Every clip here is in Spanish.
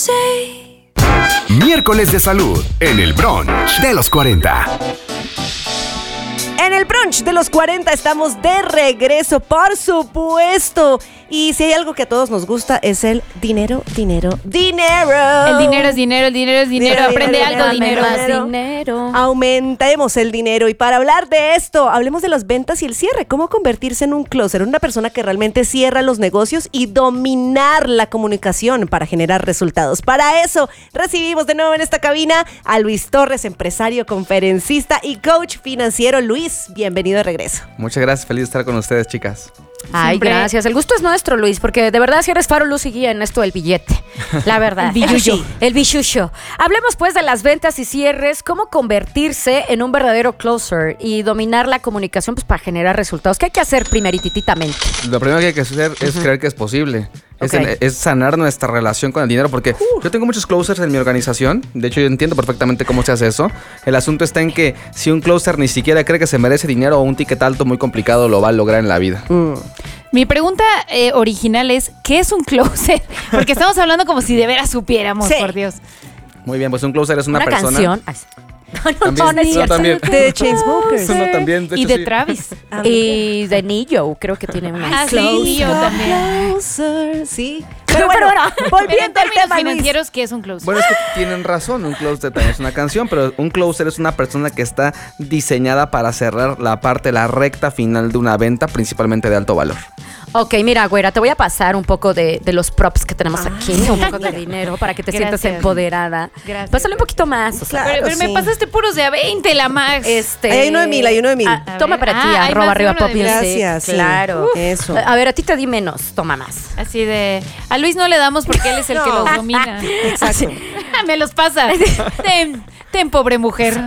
Miércoles de salud en el brunch de los 40. En el brunch de los 40 estamos de regreso, por supuesto. Y si hay algo que a todos nos gusta es el dinero, dinero, dinero. El dinero es dinero, el dinero es dinero. Aprende dinero, algo, dinero, dinero. dinero. Más dinero. Aumentemos el dinero. Y para hablar de esto, hablemos de las ventas y el cierre. ¿Cómo convertirse en un closer? Una persona que realmente cierra los negocios y dominar la comunicación para generar resultados. Para eso, recibimos de nuevo en esta cabina a Luis Torres, empresario, conferencista y coach financiero. Luis, bienvenido de regreso. Muchas gracias, feliz de estar con ustedes, chicas. Ay, Siempre. gracias. El gusto es nuestro, Luis, porque de verdad si eres faro, luz y guía en esto del billete. La verdad. El billuyo. Sí, el billuyo. Hablemos pues de las ventas y cierres, cómo convertirse en un verdadero closer y dominar la comunicación pues para generar resultados. ¿Qué hay que hacer primerititamente? Lo primero que hay que hacer es creer que es posible. Ok. Es sanar nuestra relación con el dinero, porque yo tengo muchos closers en mi organización. De hecho, yo entiendo perfectamente cómo se hace eso. El asunto está en que si un closer ni siquiera cree que se merece dinero o un ticket alto muy complicado lo va a lograr en la vida. Mi pregunta original es, ¿qué es un closer? Porque estamos hablando como si de veras supiéramos, Sí. por Dios. Muy bien, pues un closer es una persona... canción. Ay, También, no es cierto. también. De Chainsmokers. Eso no, también, de Y hecho, de sí. Travis. Y de Nio, creo que tiene una. Ah, sí, Nio también. Closer, sí. Pero bueno, Pero en volviendo al términos tema, Luis. financieros, ¿qué es un closer? Bueno, es que tienen razón, un closer también es una canción, pero un closer es una persona que está diseñada para cerrar la recta final de una venta, principalmente de alto valor. Ok, mira, güera, te voy a pasar un poco de los props que tenemos aquí, un poco de dinero para que te sientas Gracias. empoderada. Gracias. Pásale un poquito más. O sea, Claro, pero me sí. pasaste puros de a 20, la Max. Hay uno de 1000, hay uno de 1000. A Toma ver. para ti, Ah, hay arroba más de arriba uno de pop 1000. music. Gracias, sí. Claro. Eso. A ver, a ti te di menos, toma más. Así de... A Luis no le damos porque él es el que No. los domina. Exacto. Me los pasa. Ten, pobre mujer.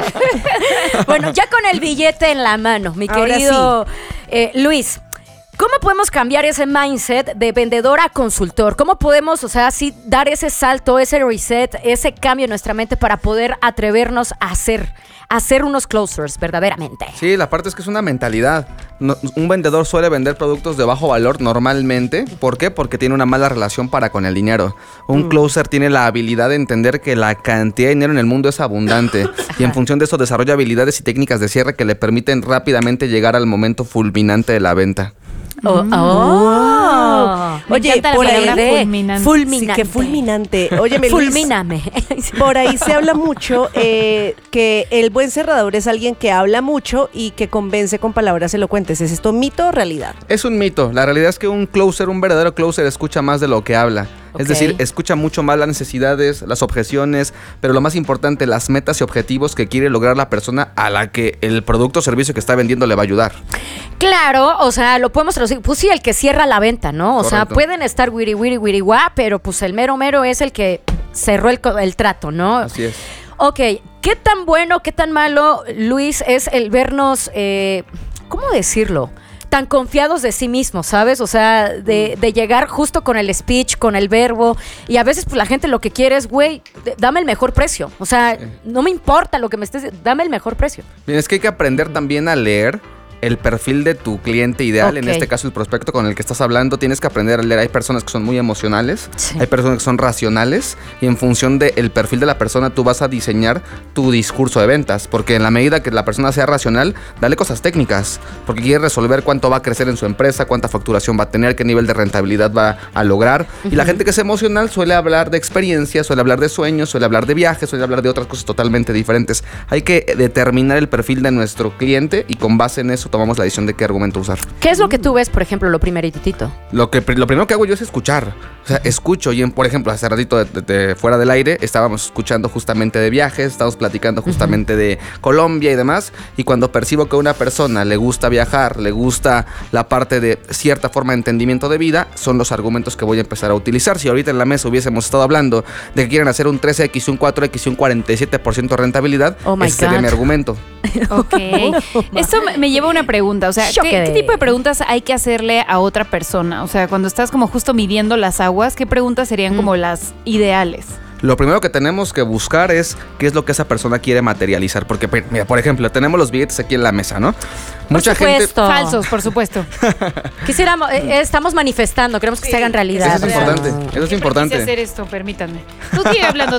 Bueno, ya con el billete en la mano, mi Ahora querido Luis. ¿Cómo podemos cambiar ese mindset de vendedor a consultor? ¿Cómo podemos, sí, dar ese salto, ese reset, ese cambio en nuestra mente para poder atrevernos a hacer unos closers verdaderamente? Sí, la parte es que es una mentalidad. Un vendedor suele vender productos de bajo valor normalmente. ¿Por qué? Porque tiene una mala relación para con el dinero. Un closer tiene la habilidad de entender que la cantidad de dinero en el mundo es abundante y en función de eso desarrolla habilidades y técnicas de cierre que le permiten rápidamente llegar al momento fulminante de la venta. Me Oye, encanta la por ahí palabra fulminante. Fulminante. Sí, qué fulminante. Óyeme, Luis, Fulmíname. por ahí se habla mucho que el buen cerrador es alguien que habla mucho y que convence con palabras elocuentes. ¿Es esto mito o realidad? Es un mito. La realidad es que un verdadero closer, escucha más de lo que habla. Ok. Es decir, escucha mucho más las necesidades, las objeciones, pero lo más importante, las metas y objetivos que quiere lograr la persona a la que el producto o servicio que está vendiendo le va a ayudar. Claro, lo podemos traducir. Pues sí, el que cierra la venta, ¿no? Correcto. Pueden estar wiri, guá, pero pues el mero es el que cerró el trato, ¿no? Así es. Ok, ¿qué tan bueno, qué tan malo, Luis, es el vernos, ¿cómo decirlo? Tan confiados de sí mismos, ¿sabes? De llegar justo con el speech, con el verbo, y a veces pues la gente lo que quiere es, güey, dame el mejor precio. No me importa lo que me estés, dame el mejor precio. Bien, es que hay que aprender también a leer el perfil de tu cliente ideal, en Ok. este caso el prospecto con el que estás hablando. Tienes que aprender a leer. Hay personas que son muy emocionales, Sí. hay personas que son racionales, y en función del perfil de la persona tú vas a diseñar tu discurso de ventas, porque en la medida que la persona sea racional, dale cosas técnicas, porque quiere resolver cuánto va a crecer en su empresa, cuánta facturación va a tener, qué nivel de rentabilidad va a lograr. Y la gente que es emocional suele hablar de experiencia, suele hablar de sueños, suele hablar de viajes, suele hablar de otras cosas totalmente diferentes. Hay que determinar el perfil de nuestro cliente y con base en eso tomamos la decisión de qué argumento usar. ¿Qué es lo que tú ves, por ejemplo, lo primeritito? Lo primero que hago yo es escuchar. Escucho y, por ejemplo, hace ratito de fuera del aire estábamos escuchando justamente de viajes, estábamos platicando justamente de Colombia y demás, y cuando percibo que a una persona le gusta viajar, le gusta la parte de cierta forma de entendimiento de vida, son los argumentos que voy a empezar a utilizar. Si ahorita en la mesa hubiésemos estado hablando de que quieren hacer un 13X, un 4X y un 47% de rentabilidad, Oh my ese sería God. mi argumento. Ok. Esto me lleva a una pregunta. O sea, ¿qué tipo de preguntas hay que hacerle a otra persona? O sea, cuando estás como justo midiendo las aguas, ¿qué preguntas serían como las ideales? Lo primero que tenemos que buscar es qué es lo que esa persona quiere materializar. Porque, mira, por ejemplo, tenemos los billetes aquí en la mesa, ¿no? Mucha gente... Falsos, por supuesto. Quisiéramos, estamos manifestando, queremos que se hagan realidad. Eso es importante, eso es Siempre importante. quise hacer esto, permítanme. Tú sigue hablando.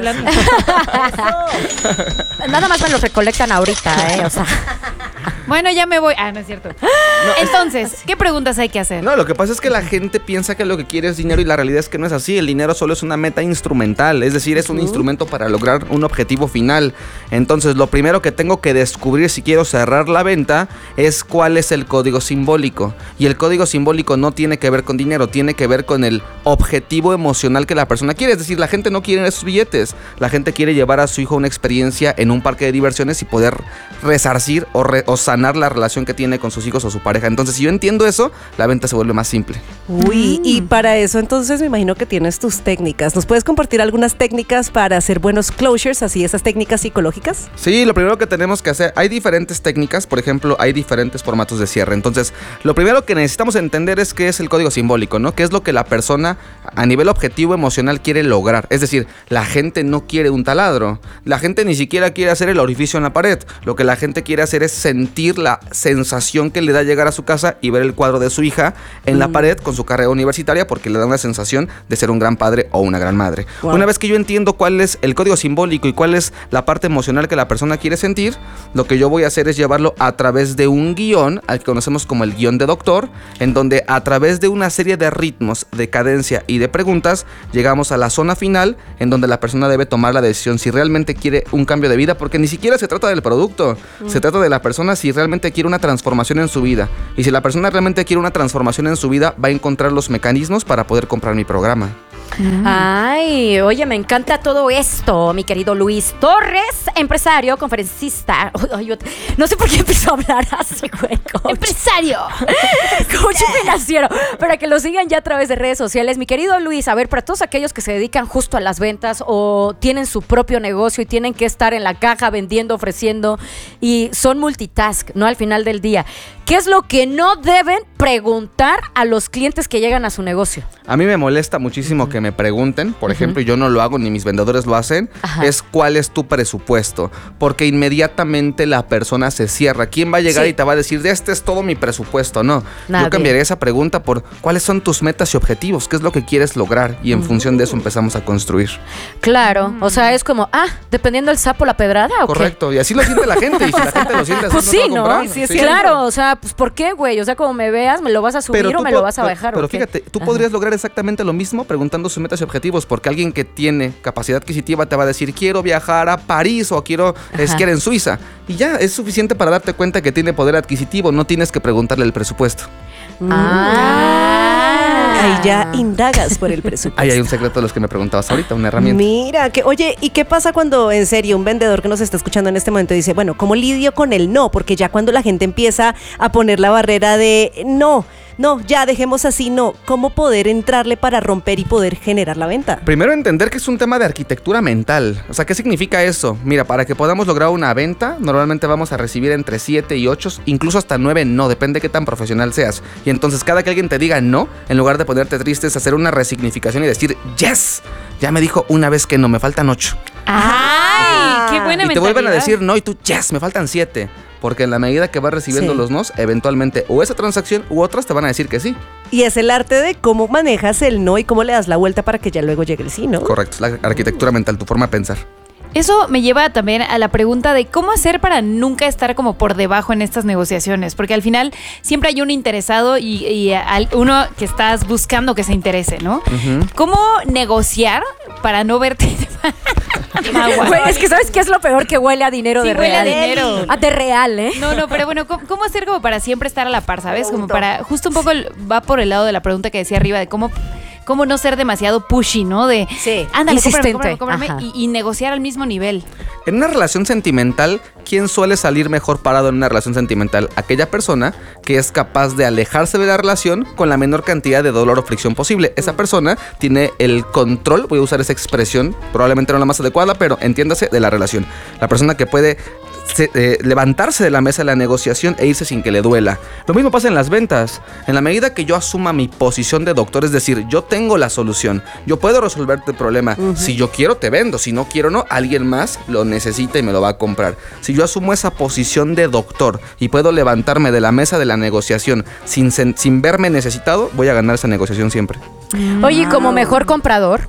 Nada más me lo recolectan ahorita, o sea. Bueno, ya me voy. No es cierto. Entonces, ¿qué preguntas hay que hacer? No, lo que pasa es que la gente piensa que lo que quiere es dinero y la realidad es que no es así. El dinero solo es una meta instrumental, es decir, es un instrumento para lograr un objetivo final. Entonces, lo primero que tengo que descubrir si quiero cerrar la venta es cuál es el código simbólico. Y el código simbólico no tiene que ver con dinero, tiene que ver con el objetivo emocional que la persona quiere. Es decir, la gente no quiere esos billetes. La gente quiere llevar a su hijo a una experiencia en un parque de diversiones y poder resarcir o sanar la relación que tiene con sus hijos o su pareja. Entonces, si yo entiendo eso, la venta se vuelve más simple. Uy, y para eso entonces me imagino que tienes tus técnicas. ¿Nos puedes compartir algunas técnicas para hacer buenos closures, así esas técnicas psicológicas? Sí, lo primero que tenemos que hacer, hay diferentes técnicas, por ejemplo, hay diferentes formatos de cierre. Entonces, lo primero que necesitamos entender es qué es el código simbólico, ¿no? ¿Qué es lo que la persona a nivel objetivo emocional quiere lograr? Es decir, la gente no quiere un taladro, la gente ni siquiera quiere hacer el orificio en la pared. Lo que la gente quiere hacer es sentir la sensación que le da llegar a su casa y ver el cuadro de su hija en la pared con su carrera universitaria, porque le da una sensación de ser un gran padre o una gran madre. Wow. Una vez que yo entiendo cuál es el código simbólico y cuál es la parte emocional que la persona quiere sentir, lo que yo voy a hacer es llevarlo a través de un guión, al que conocemos como el guión de doctor, en donde a través de una serie de ritmos, de cadencia y de preguntas, llegamos a la zona final, en donde la persona debe tomar la decisión si realmente quiere un cambio de vida, porque ni siquiera se trata del producto, se trata de la persona si realmente quiere una transformación en su vida. Y si la persona realmente quiere una transformación en su vida, va a encontrar los mecanismos para poder comprar mi programa. Ay, oye, me encanta todo esto, mi querido Luis Torres, empresario, conferencista. No sé por qué empezó a hablar así, güey. ¡Empresario! Coach financiero. Para que lo sigan ya a través de redes sociales. Mi querido Luis, a ver, para todos aquellos que se dedican justo a las ventas o tienen su propio negocio y tienen que estar en la caja vendiendo, ofreciendo y son multitask, ¿no? Al final del día, ¿qué es lo que no deben preguntar a los clientes que llegan a su negocio? A mí me molesta muchísimo que me pregunten, por ejemplo, y yo no lo hago ni mis vendedores lo hacen, es cuál es tu presupuesto, porque inmediatamente la persona se cierra. ¿Quién va a llegar y te va a decir, este es todo mi presupuesto? No, yo cambiaría esa pregunta por cuáles son tus metas y objetivos, qué es lo que quieres lograr, y en función de eso empezamos a construir. Claro, o sea, es como, dependiendo del sapo la pedrada, ¿o correcto, qué? Y así lo siente la gente, y si la gente lo siente así, pues sí, ¿no? Sí, claro, o sea, pues ¿por qué, güey? O sea, como me veas, ¿me lo vas a subir o me lo vas a bajar? Pero fíjate, tú podrías lograr exactamente lo mismo preguntando sus metas y objetivos, porque alguien que tiene capacidad adquisitiva te va a decir, quiero viajar a París o quiero esquiar en Suiza, y ya es suficiente para darte cuenta que tiene poder adquisitivo, no tienes que preguntarle el presupuesto. Ahí ya indagas por el presupuesto. Ahí hay un secreto de los que me preguntabas ahorita, una herramienta. Mira, oye, ¿y qué pasa cuando en serio un vendedor que nos está escuchando en este momento dice, bueno, ¿cómo lidio con el no? Porque ya cuando la gente empieza a poner la barrera de no, ya dejemos así, no. ¿Cómo poder entrarle para romper y poder generar la venta? Primero entender que es un tema de arquitectura mental. O sea, ¿qué significa eso? Mira, para que podamos lograr una venta, normalmente vamos a recibir entre 7 y 8, incluso hasta 9 no, depende de qué tan profesional seas. Y entonces cada que alguien te diga no, en lugar de ponerte triste, es hacer una resignificación y decir, yes, ya me dijo una vez que no, me faltan 8. ¡Ay! ¡Qué buena mentalidad! Y te vuelven a decir no y tú, yes, me faltan 7. Porque en la medida que vas recibiendo los nos, eventualmente o esa transacción u otras te van a decir que sí. Y es el arte de cómo manejas el no y cómo le das la vuelta para que ya luego llegue el sí, ¿no? Correcto, es la arquitectura mental, tu forma de pensar. Eso me lleva también a la pregunta de cómo hacer para nunca estar como por debajo en estas negociaciones, porque al final siempre hay un interesado y uno que estás buscando que se interese, ¿no? ¿Cómo negociar para no verte? Güey, es que ¿sabes qué es lo peor? Que huele a dinero de huele real. A dinero. De real, ¿eh? No, pero bueno, ¿cómo hacer como para siempre estar a la par, ¿sabes? Como para, justo un poco va por el lado de la pregunta que decía arriba de cómo no ser demasiado pushy, ¿no? De, ándale, cómprame, y negociar al mismo nivel. En una relación sentimental, ¿quién suele salir mejor parado en una relación sentimental? Aquella persona que es capaz de alejarse de la relación con la menor cantidad de dolor o fricción posible. Esa persona tiene el control, voy a usar esa expresión, probablemente no la más adecuada, pero entiéndase, de la relación. La persona que puede levantarse de la mesa de la negociación e irse sin que le duela. Lo mismo pasa en las ventas. En la medida que yo asuma mi posición de doctor, es decir, yo tengo la solución, yo puedo resolverte el problema. Si yo quiero, te vendo. Si no quiero, no. Alguien más lo necesita y me lo va a comprar. Si yo asumo esa posición de doctor y puedo levantarme de la mesa de la negociación sin verme necesitado, voy a ganar esa negociación siempre. Oye, como mejor comprador,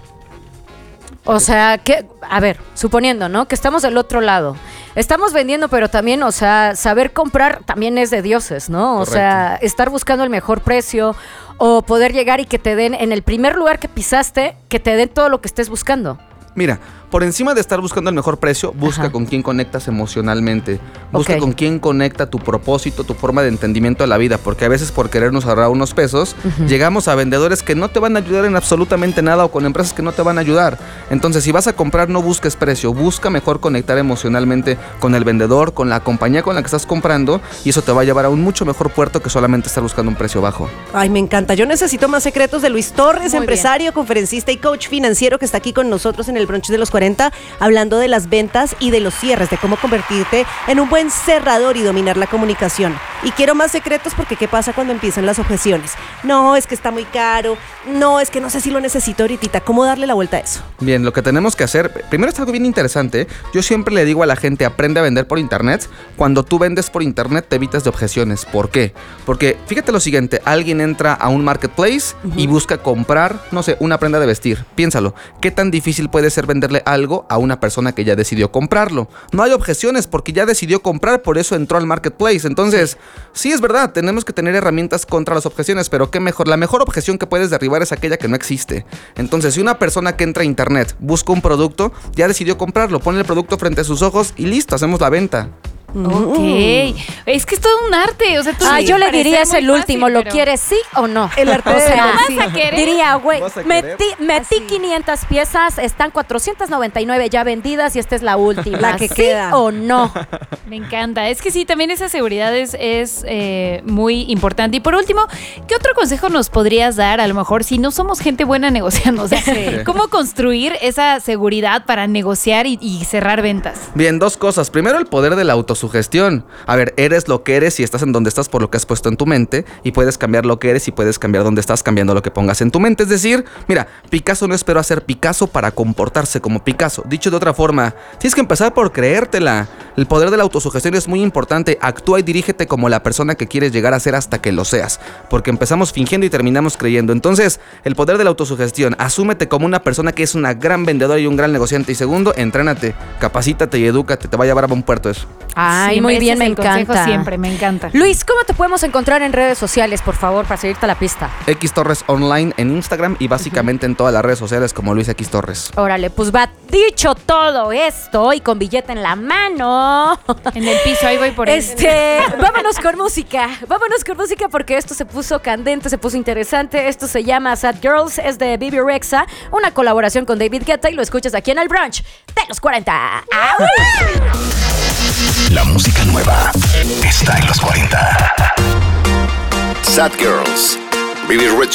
o sea, que, a ver, suponiendo, ¿no? Que estamos del otro lado. Estamos vendiendo, pero también, o sea, saber comprar también es de dioses, ¿no? O Correcto. sea, estar buscando el mejor precio o poder llegar y que te den, en el primer lugar que pisaste, que te den todo lo que estés buscando. Mira, por encima de estar buscando el mejor precio, busca Ajá. con quién conectas emocionalmente. Busca Ok. con quién conecta tu propósito, tu forma de entendimiento de la vida. Porque a veces por querernos ahorrar unos pesos, llegamos a vendedores que no te van a ayudar en absolutamente nada o con empresas que no te van a ayudar. Entonces, si vas a comprar, no busques precio. Busca mejor conectar emocionalmente con el vendedor, con la compañía con la que estás comprando. Y eso te va a llevar a un mucho mejor puerto que solamente estar buscando un precio bajo. Ay, me encanta. Yo necesito más secretos de Luis Torres, Muy empresario, conferencista y coach financiero que está aquí con nosotros en el Brunch de los 40, hablando de las ventas y de los cierres, de cómo convertirte en un buen cerrador y dominar la comunicación. Y quiero más secretos porque ¿qué pasa cuando empiezan las objeciones? No, es que está muy caro. No, es que no sé si lo necesito ahorita. ¿Cómo darle la vuelta a eso? Bien, lo que tenemos que hacer, primero es algo bien interesante. Yo siempre le digo a la gente, aprende a vender por internet. Cuando tú vendes por internet te evitas de objeciones. ¿Por qué? Porque fíjate lo siguiente, alguien entra a un marketplace y busca comprar, no sé, una prenda de vestir. Piénsalo, ¿qué tan difícil puede ser venderle algo a una persona que ya decidió comprarlo? No hay objeciones porque ya decidió comprar, por eso entró al marketplace. Entonces, sí es verdad, tenemos que tener herramientas contra las objeciones, pero qué mejor, la mejor objeción que puedes derribar es aquella que no existe. Entonces, si una persona que entra a internet busca un producto, ya decidió comprarlo, pone el producto frente a sus ojos y listo, hacemos la venta. Ok. Es que es todo un arte. O sea, tú Yo le diría es muy el último, fácil, ¿lo pero- quieres sí o no? El arte o de sea, vender, ¿vas a querer? diría, güey, ¿Vas a querer? metí 500 piezas, están 499 ya vendidas y esta es la última. La que ¿Sí queda. o no? Me encanta. Es que sí, también esa seguridad es muy importante. Y por último, ¿qué otro consejo nos podrías dar? A lo mejor, si no somos gente buena negociando, o sea, ¿cómo construir esa seguridad para negociar y cerrar ventas? Bien, dos cosas. Primero, el poder de la autosugestión. A ver, eres lo que eres y estás en donde estás por lo que has puesto en tu mente, y puedes cambiar lo que eres y puedes cambiar donde estás cambiando lo que pongas en tu mente. Es decir, mira, Picasso no esperó a ser Picasso para comportarse como Picasso. Dicho de otra forma, tienes que empezar por creértela. El poder de la autosugestión es muy importante. Actúa y dirígete como la persona que quieres llegar a ser hasta que lo seas, porque empezamos fingiendo y terminamos creyendo. Entonces, el poder de la autosugestión, asúmete como una persona que es una gran vendedora y un gran negociante. Y segundo, entrénate, capacítate y edúcate, te va a llevar a buen puerto eso. Ay, Siempre, muy ese bien, es me el consejo encanta. siempre, me encanta. Luis, ¿cómo te podemos encontrar en redes sociales, por favor, para seguirte a la pista? X Torres Online en Instagram y básicamente en todas las redes sociales como Luis X Torres. Órale, pues va dicho todo esto y con billete en la mano. En el piso, ahí voy por él. Vámonos con música. Vámonos con música porque esto se puso candente, se puso interesante. Esto se llama Sad Girls, es de Bibi Rexha, una colaboración con David Guetta y lo escuchas aquí en el Brunch de los 40. ¡Au! La música nueva está en los 40. Sad Girls, Bibi Rexha.